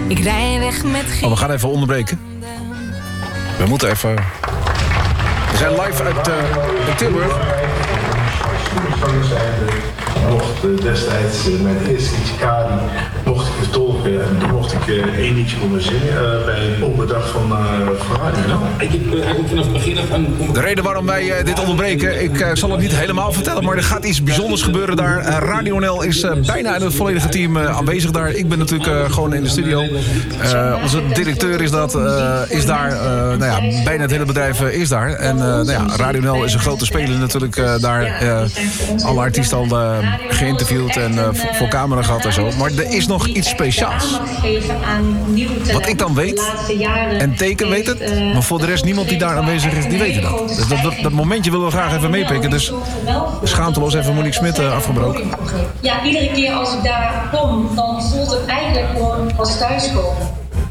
Ik rij weg met we gaan even onderbreken. We moeten even... We zijn live uit Tilburg. Mocht destijds met eerst Kali mocht ik vertolken en toen mocht ik één liedje voor me zingen bij de open dag van Radio. Ik heb eigenlijk vanaf het begin af aan... De reden waarom wij dit onderbreken, ik zal het niet helemaal vertellen, maar er gaat iets bijzonders gebeuren daar. Radio NL is bijna in het volledige team aanwezig daar. Ik ben natuurlijk gewoon in de studio. Onze directeur is daar. Bijna het hele bedrijf is daar. En Radio NL is een grote speler natuurlijk daar. Alle artiesten al geïnterviewd en voor camera gehad en zo. Maar er is nog iets speciaals. Wat ik dan weet, en Teken weet het, maar voor de rest niemand die daar aanwezig is, die weet dat. Dus dat momentje willen we graag even meepikken. Dus schaamteloos even Monique Smit afgebroken. Ja, iedere keer als ik daar kom, dan voelt het eigenlijk gewoon als thuiskomen.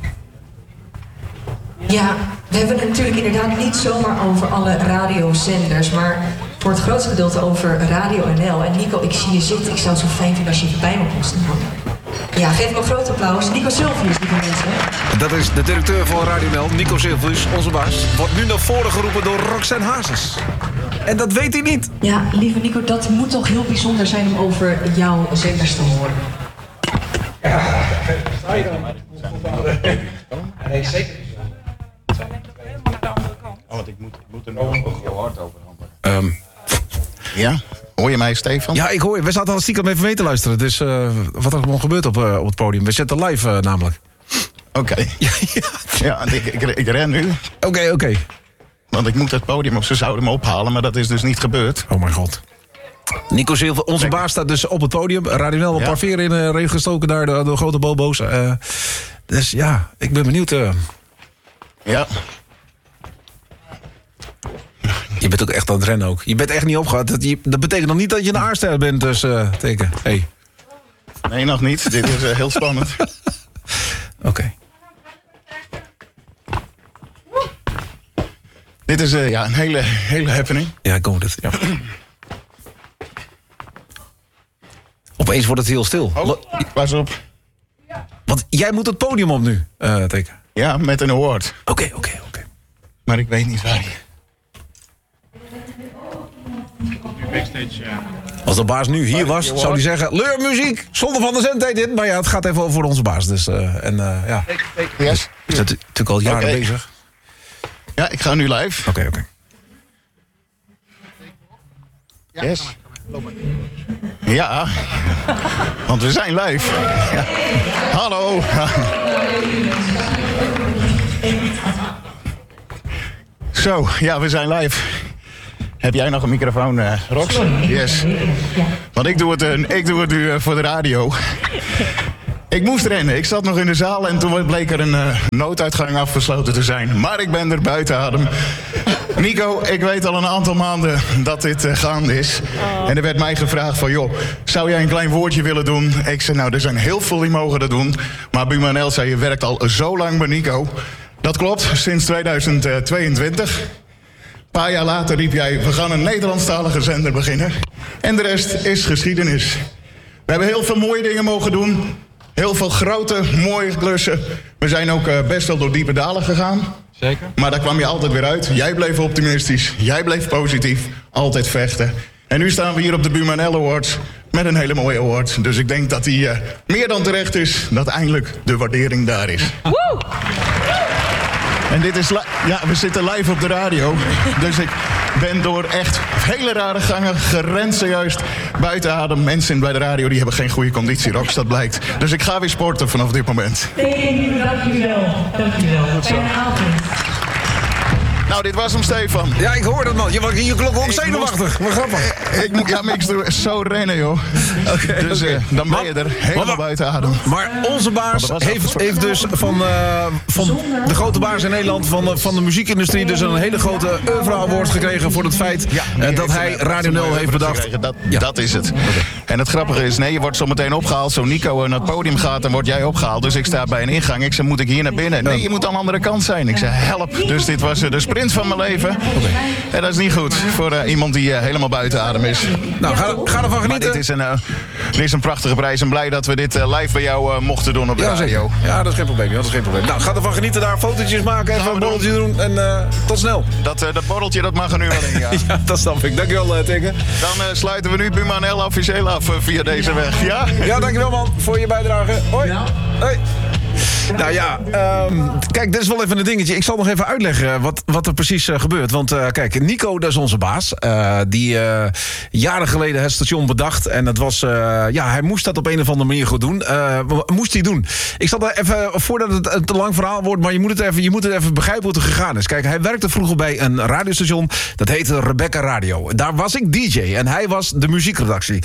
Ja, we hebben het natuurlijk inderdaad niet zomaar over alle radiozenders, maar voor het grootste gedeelte over Radio NL. En Nico, ik zie je zitten. Ik zou het zo fijn vinden als je even bij me kon staan. Ja, geef hem een groot applaus. Nico Sylvius, lieve mensen. Dat is de directeur van Radio NL, Nico Sylvius, onze baas. Wordt nu naar voren geroepen door Roxanne Hazes. En dat weet hij niet. Ja, lieve Nico, dat moet toch heel bijzonder zijn om over jouw zenders te horen. Ja, sta je dan? Nee, zeker. Want ik moet er nog heel hard over handelen. Ja? Hoor je mij, Stefan? Ja, ik hoor je. We zaten al stiekem even mee te luisteren. Dus wat er allemaal gebeurt op het podium. We zetten live namelijk. Oké. Ja, ik ren nu. Oké. Want ik moet het podium, of ze zouden me ophalen, maar dat is dus niet gebeurd. Oh mijn god. Nico Silver, onze baas, staat dus op het podium. Radio NL, een paar veren in de regen gestoken daar door grote bobo's. Dus ja, ik ben benieuwd. Ja. Je bent ook echt aan het rennen ook. Je bent echt niet opgehaald. Dat betekent nog niet dat je een aarster bent, dus Teken. Hey. Nee, nog niet. Dit is heel spannend. Oké. Dit is een hele happening. Ja, ik hoor het. Ja. Opeens wordt het heel stil. Pas op. Want jij moet het podium op nu, Teken. Ja, met een award. Oké. Maar ik weet niet waar hij... Als de baas nu hier was, zou hij zeggen... Leur muziek, zonder Van der Zent deed dit. Maar ja, het gaat even over onze baas. Dus, ja. Yes. Is dat natuurlijk al jaren bezig. Ja, ik ga nu live. Oké. Yes. Ja, want we zijn live. Ja. Hallo. Zo, ja, we zijn live. Heb jij nog een microfoon, Rox? Yes. Want ik doe het nu voor de radio. Ik moest rennen. Ik zat nog in de zaal en toen bleek er een nooduitgang afgesloten te zijn. Maar ik ben er buiten adem. Nico, ik weet al een aantal maanden dat dit gaande is. En er werd mij gevraagd van, joh, zou jij een klein woordje willen doen? Ik zei, nou, er zijn heel veel die mogen dat doen. Maar Buma NL zei, je werkt al zo lang bij Nico. Dat klopt, sinds 2022. Een paar jaar later riep jij, we gaan een Nederlandstalige zender beginnen. En de rest is geschiedenis. We hebben heel veel mooie dingen mogen doen. Heel veel grote, mooie klussen. We zijn ook best wel door diepe dalen gegaan. Zeker. Maar daar kwam je altijd weer uit. Jij bleef optimistisch. Jij bleef positief. Altijd vechten. En nu staan we hier op de Buma NL Awards met een hele mooie award. Dus ik denk dat die meer dan terecht is dat eindelijk de waardering daar is. Woe! En dit is... we zitten live op de radio. Dus ik ben door echt hele rare gangen gerend zojuist buiten adem. Mensen bij de radio die hebben geen goede conditie, Rox, dat blijkt. Dus ik ga weer sporten vanaf dit moment. Dankjewel. Fijne avond. Nou, dit was hem, Stefan. Ja, ik hoor dat, man. Je klonk ook zenuwachtig. Wat grappig. Ik doe zo rennen, joh. Dus dan ben je er helemaal buiten adem. Maar onze baas heeft dus van de grote baas in Nederland... van de muziekindustrie dus een hele grote oeuvre award gekregen... voor het feit dat hij Radio NL heeft bedacht. Dat is het. En het grappige is, je wordt zo meteen opgehaald. Zo Nico naar het podium gaat, dan word jij opgehaald. Dus ik sta bij een ingang. Ik zei, moet ik hier naar binnen? Nee, je moet aan de andere kant zijn. Ik zei, help. Dus dit was de sprint van mijn leven. En dat is niet goed voor iemand die helemaal buiten adem is. Nou, ga ervan Maar genieten. dit is een prachtige prijs. En blij dat we dit live bij jou mochten doen op de radio. Zeker. Ja, dat is geen probleem. Nou, ga ervan genieten daar. Fotootjes maken, even een borreltje doen. En tot snel. Dat borreltje, dat mag er nu wel in, ja. Ja, dat snap ik. Dankjewel, Tikke. Dan sluiten we nu Buma NL officieel af via deze weg. Ja? Ja, dankjewel man voor je bijdrage. Hoi. Hoi. Nou ja, kijk, dit is wel even een dingetje. Ik zal nog even uitleggen wat er precies gebeurt. Want kijk, Nico, dat is onze baas. Die jaren geleden het station bedacht. En het was, hij moest dat op een of andere manier goed doen. Moest hij doen. Ik zal er even, voordat het een te lang verhaal wordt, maar je moet het even begrijpen hoe het gegaan is. Kijk, hij werkte vroeger bij een radiostation. Dat heette Rebecca Radio. Daar was ik DJ en hij was de muziekredactie.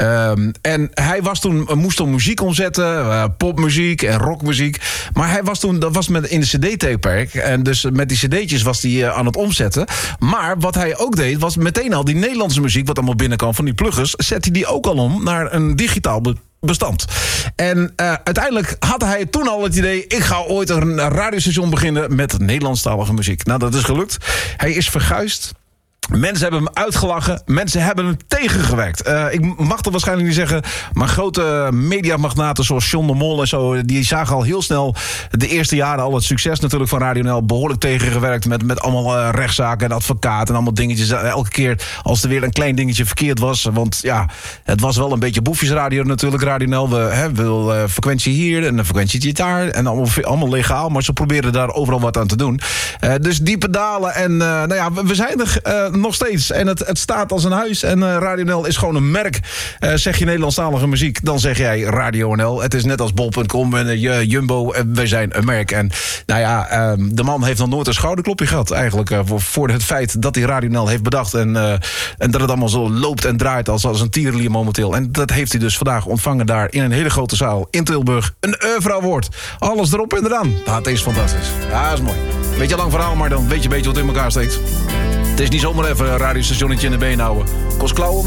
En hij moest toen muziek omzetten. Popmuziek en rockmuziek. Maar hij was toen, dat was in de cd-tapewerk. En dus met die cd'tjes was hij aan het omzetten. Maar wat hij ook deed, was meteen al die Nederlandse muziek, wat allemaal binnenkwam van die pluggers, zette hij die ook al om naar een digitaal bestand. En uiteindelijk had hij toen al het idee, ik ga ooit een radiostation beginnen met Nederlandstalige muziek. Nou, dat is gelukt. Hij is verguisd. Mensen hebben hem uitgelachen. Mensen hebben hem tegengewerkt. Ik mag dat waarschijnlijk niet zeggen, maar grote mediamagnaten zoals John de Mol en zo, die zagen al heel snel de eerste jaren al het succes natuurlijk van Radio NL behoorlijk tegengewerkt met allemaal rechtszaken en advocaten en allemaal dingetjes. Elke keer als er weer een klein dingetje verkeerd was, want ja, het was wel een beetje boefjesradio natuurlijk, Radio NL. We willen frequentie hier en een frequentie daar en allemaal legaal, maar ze proberen daar overal wat aan te doen. Dus die pedalen en we zijn er nog steeds. En het staat als een huis. En Radio NL is gewoon een merk. Zeg je Nederlandstalige muziek, dan zeg jij Radio NL. Het is net als bol.com en Jumbo. Wij zijn een merk. En de man heeft nog nooit een schouderklopje gehad. Eigenlijk voor het feit dat hij Radio NL heeft bedacht. En dat het allemaal zo loopt en draait als een tierenlier momenteel. En dat heeft hij dus vandaag ontvangen daar in een hele grote zaal in Tilburg. Een Oeuvre Award. Alles erop en eraan. Het is fantastisch. Ja, dat is mooi. Beetje lang verhaal, maar dan weet je een beetje wat in elkaar steekt. Het is niet zomaar even een radiostationnetje in de been houden. Kost klauwen.